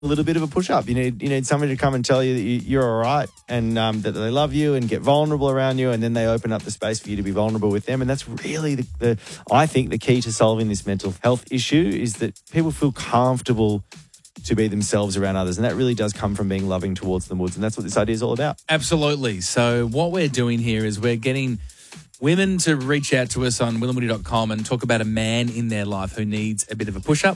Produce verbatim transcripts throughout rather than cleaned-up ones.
a little bit of a push-up. You need you need somebody to come and tell you that you, you're all right and um, that they love you and get vulnerable around you, and then they open up the space for you to be vulnerable with them. And that's really, the, the I think, the key to solving this mental health issue is that people feel comfortable to be themselves around others. And that really does come from being loving towards the woods. And that's what this idea is all about. Absolutely. So what we're doing here is we're getting women to reach out to us on will and woody dot com and talk about a man in their life who needs a bit of a push-up.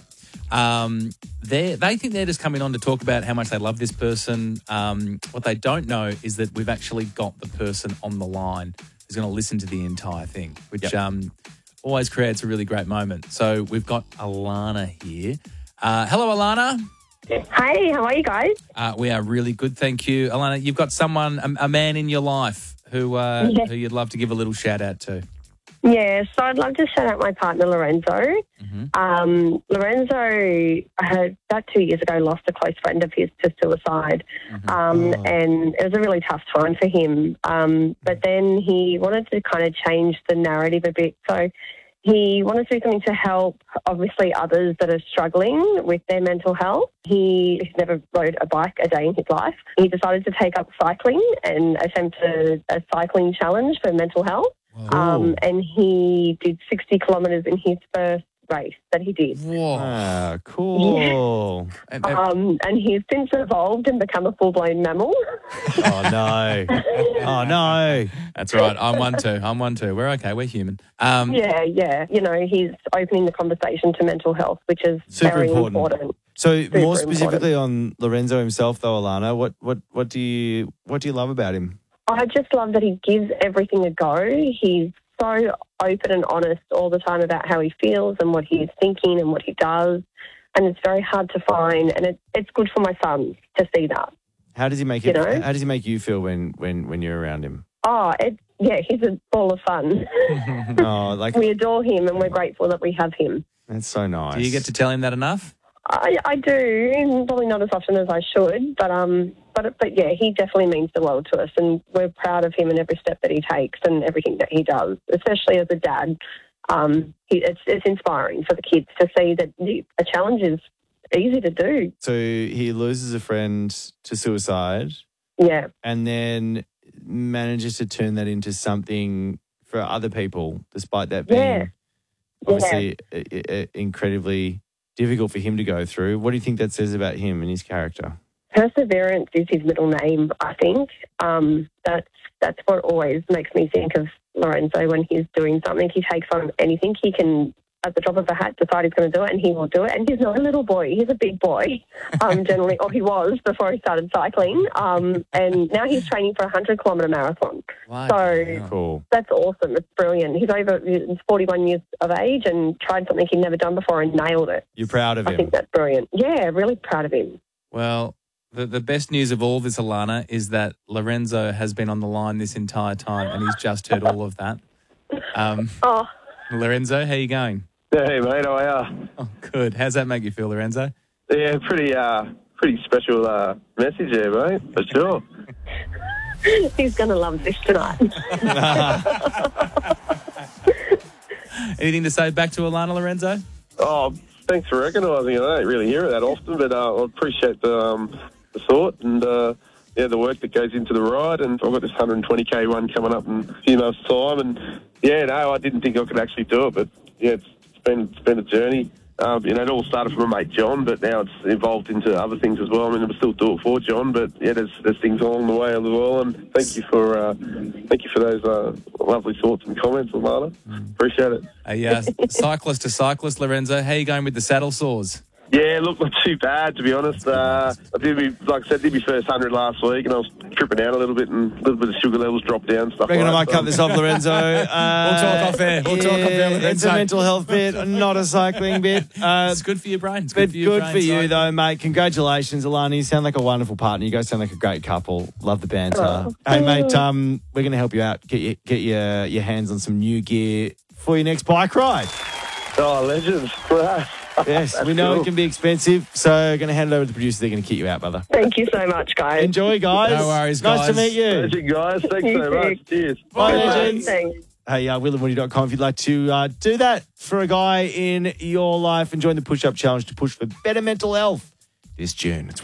Um, they they think they're just coming on to talk about how much they love this person. Um, what they don't know is that we've actually got the person on the line who's going to listen to the entire thing, which Yep. um, always creates a really great moment. So we've got Alana here. Uh, hello, Alana. Hey, how are you guys? Uh, we are really good, thank you. Alana, you've got someone, a, a man in your life who uh, Yeah. who you'd love to give a little shout out to. Yeah, so I'd love to shout out my partner, Lorenzo. Mm-hmm. Um, Lorenzo, had, about two years ago, lost a close friend of his to suicide. Mm-hmm. Um, Oh. And it was a really tough time for him. Um, but then he wanted to kind of change the narrative a bit. So he wanted to do something to help, obviously, others that are struggling with their mental health. He he's never rode a bike a day in his life. He decided to take up cycling and attempt a, a cycling challenge for mental health. Um, and he did sixty kilometres in his first race that he did. Whoa. Ah, cool. And- and- Um, and he's since evolved and become a full-blown mammal. Oh, no. Oh, no. That's all right. I'm one too. I'm one too. We're okay. We're human. Um, Yeah, yeah. You know, he's opening the conversation to mental health, which is Super very important. important. So Super more specifically on Lorenzo himself, though, Alana, what, what, what do you what do you love about him? I just love that he gives everything a go. He's so open and honest all the time about how he feels and what he's thinking and what he does. And it's very hard to find. And it, it's good for my sons to see that. How does he make You it? know? How does he make you feel when when when you're around him? Oh, it, yeah, he's a ball of fun. Oh, like We adore him and we're grateful that we have him. that's so nice. do you get to tell him that enough? I, I do, probably not as often as I should, but um, but but yeah, he definitely means the world to us, and we're proud of him and every step that he takes and everything that he does, especially as a dad. Um, he, it's it's inspiring for the kids to see that the- a challenge is easy to do. So he loses a friend to suicide, Yeah, and then manages to turn that into something for other people, despite that being Yeah. obviously i- i- incredibly difficult for him to go through. What do you think that says about him and his character? perseverance is his middle name. I think um, that's that's what always makes me think of Lorenzo when he's doing something. He takes on anything. He can, at the drop of a hat, decide he's going to do it, and he will do it. And he's not a little boy; he's a big boy, um, generally, or he was before he started cycling. Um, and now he's training for a hundred kilometre marathon. Wow. So Cool. that's awesome. It's brilliant. He's over. He's forty-one years of age and tried something he'd never done before and nailed it. You're proud of I him. think that's brilliant. Yeah, really proud of him. Well, the, the best news of all this, Alana, is that Lorenzo has been on the line this entire time and he's just heard all of that. Um, Oh, Lorenzo, how you going? Hey mate, how are you? Oh, good. How's that make you feel, Lorenzo? Yeah, pretty uh pretty special uh message there, mate, for sure. he's going to love this tonight. Anything to say back to Alana, Lorenzo? Oh, thanks for recognising it. I don't really hear it that often, but uh, I appreciate the um the thought and uh yeah, the work that goes into the ride, and I've got this one hundred twenty K one coming up in a few months' time, and yeah, no, I didn't think I could actually do it, but yeah, it's, it's been it's been a journey. Um, you know, it all started from my mate John, but now it's evolved into other things as well. I mean, I still do it for John, but yeah, there's there's things along the way as well. And thank you for uh, thank you for those uh, lovely thoughts and comments, Alana. Appreciate it. A uh, cyclist to cyclist, Lorenzo. How you going with the saddle sores? Yeah, look, not too bad, to be honest. Uh, I did me, like I said, did my first hundred last week, and I was tripping out a little bit, and a little bit of sugar levels dropped down, stuff Reckon I like might that. cut this off, Lorenzo. Uh, We'll talk off air. We'll talk off air, yeah, It's a Lorenzo. mental health bit, not a cycling bit. Uh, It's good for your brain. It's but good for your good brain. for you, sorry. though, mate. Congratulations, Alana. You sound like a wonderful partner. You guys sound like a great couple. Love the banter. Oh. Hey, mate, um, we're going to help you out. Get you, get your, your hands on some new gear for your next bike ride. Oh, legends. Right. Yes, That's we know cool. it can be expensive, so going to hand it over to the producer. They're going to kick you out, brother. Thank you so much, guys. Enjoy, guys. No worries, Nice to guys. meet you. Legend, guys. Thanks You so too. much. Cheers. Bye, Bye. legends. Thanks. Hey, uh, will and woody dot com if you'd like to uh, do that for a guy in your life and join the push-up challenge to push for better mental health. this June. It's